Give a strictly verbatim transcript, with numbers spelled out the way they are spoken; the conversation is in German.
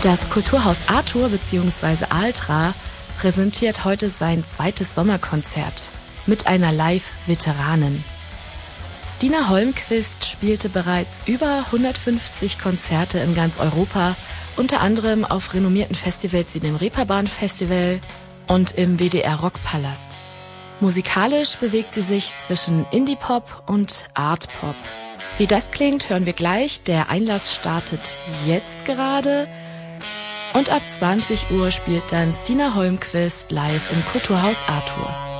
Das Kulturhaus Arthur bzw. Altra präsentiert heute sein zweites Sommerkonzert mit einer Live-Veteranin. Stina Holmqvist spielte bereits über hundertfünfzig Konzerte in ganz Europa, unter anderem auf renommierten Festivals wie dem Reeperbahn Festival und im W D R Rockpalast. Musikalisch bewegt sie sich zwischen Indie-Pop und Art-Pop. Wie das klingt, hören wir gleich. Der Einlass startet jetzt gerade. Und ab zwanzig Uhr spielt dann Stina Holmqvist live im Kulturhaus Arthur.